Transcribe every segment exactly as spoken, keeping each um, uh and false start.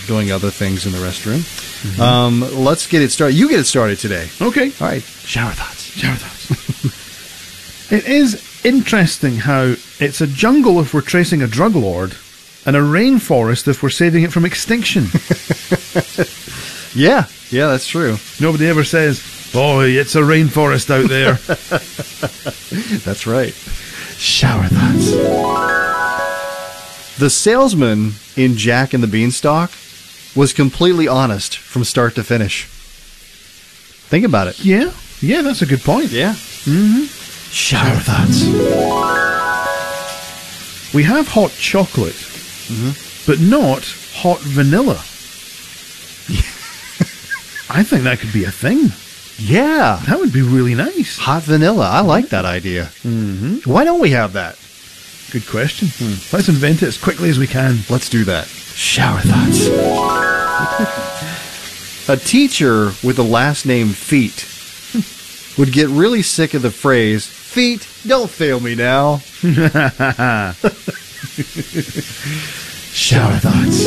doing other things in the restroom. Mm-hmm. Um, let's get it started. You get it started today. Okay. All right. Shower thoughts. Shower thoughts. It is interesting how it's a jungle if we're tracing a drug lord and a rainforest if we're saving it from extinction. Yeah. Yeah, that's true. Nobody ever says, boy, it's a rainforest out there. That's right. Shower thoughts. The salesman in Jack and the Beanstalk was completely honest from start to finish. Think about it. Yeah. Yeah, that's a good point. Yeah. Mm-hmm. Shower thoughts. We have hot chocolate, Mm-hmm. but not hot vanilla. I think that could be a thing. Yeah. That would be really nice. Hot vanilla. I like that idea. Mm-hmm. Why don't we have that? Good question. Hmm. Let's invent it as quickly as we can. Let's do that. Shower thoughts. A teacher with the last name Feet would get really sick of the phrase, "Feet, don't fail me now." Shower thoughts.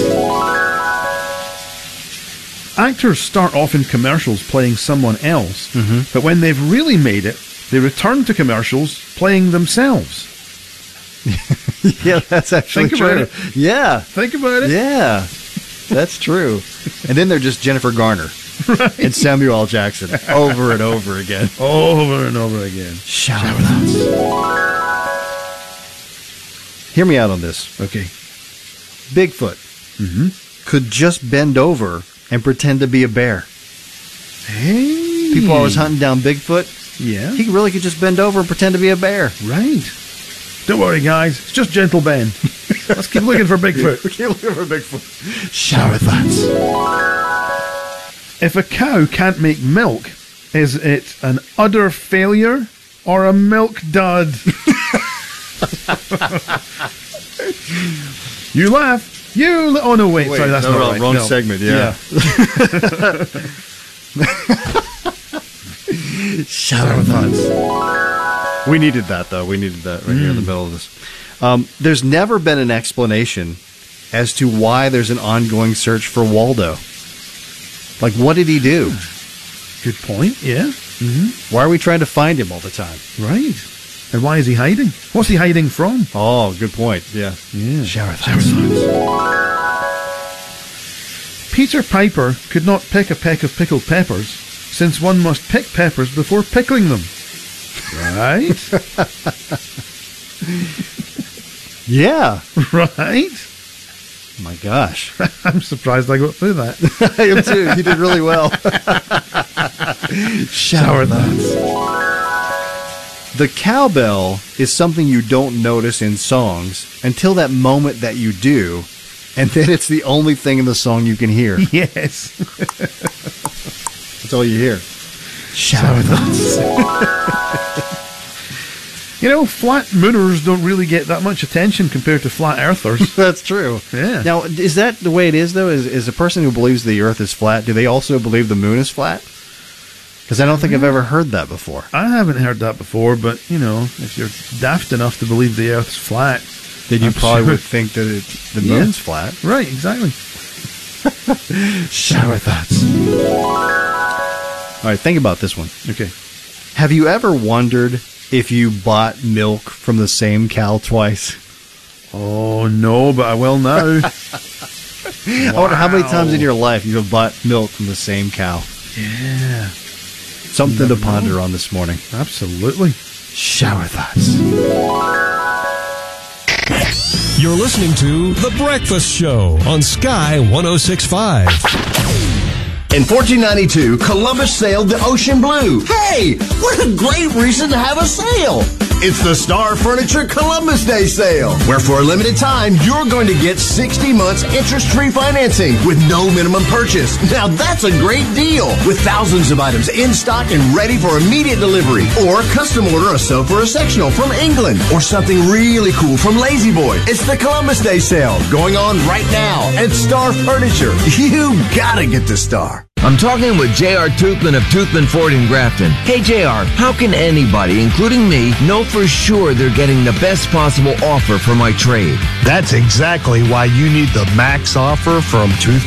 Actors start off in commercials playing someone else, Mm-hmm. but when they've really made it, they return to commercials playing themselves. Yeah, that's actually Think true. about it. Yeah. Think about it. Yeah. That's true. And then they're just Jennifer Garner Right. and Samuel L. Jackson over and over again. Over and over again. Shower thoughts. Hear me out on this. Okay. Bigfoot Mm-hmm. could just bend over and pretend to be a bear. Hey. People always hunting down Bigfoot. Yeah. He really could just bend over and pretend to be a bear. Right. Don't worry, guys. It's just Gentle Ben. Let's keep looking for Bigfoot. We can't look for Bigfoot. Shower thoughts. If a cow can't make milk, is it an udder failure or a milk dud? You laugh. You. La- oh no! Wait. Wait, Sorry, that's no, not no, right. wrong No. segment, yeah. Shower thoughts. We needed that, though. We needed that right here in the middle of this. Um, there's never been an explanation as to why there's an ongoing search for Waldo. Like, what did he do? Good point. Yeah. Mm-hmm. Why are we trying to find him all the time? Right. And why is he hiding? What's he hiding from? Oh, good point. Yeah. Yeah. Shower thoughts. Peter Piper could not pick a peck of pickled peppers, since one must pick peppers before pickling them. Right? Yeah. Right? My gosh. I'm surprised I got through that. I am too. You did really well. Shower thoughts. The cowbell is something you don't notice in songs until that moment that you do, and then it's the only thing in the song you can hear. Yes. That's all you hear. Shower thoughts. You know, flat mooners don't really get that much attention compared to flat earthers. That's true. Yeah. Now, is that the way it is, though? Is, is a person who believes the earth is flat, do they also believe the moon is flat? Because I don't think I've ever heard that before. I haven't heard that before, but, you know, if you're daft enough to believe the earth's flat, Then you I'm probably sure- would think that it, the Yeah. moon's flat. Right, exactly. Shower thoughts. All right, think about this one. Okay. Have you ever wondered if you bought milk from the same cow twice? Oh, no, but I will now. I wonder how many times in your life you have bought milk from the same cow. Yeah, Something to Never ponder know. on this morning. absolutely. Shower thoughts. You're listening to The Breakfast Show on Sky one oh six point five. In fourteen ninety-two, Columbus sailed the ocean blue. Hey, what a great reason to have a sail! It's the Star Furniture Columbus Day Sale, where for a limited time, you're going to get sixty months interest-free financing with no minimum purchase. Now that's a great deal, with thousands of items in stock and ready for immediate delivery. Or custom order a sofa or a sectional from England, or something really cool from Lazy Boy. It's the Columbus Day Sale, going on right now at Star Furniture. You gotta get to Star. I'm talking with J R. Toothman of Toothman Ford in Grafton. Hey, J R, how can anybody, including me, know for sure they're getting the best possible offer for my trade? That's exactly why you need the max offer from Tooth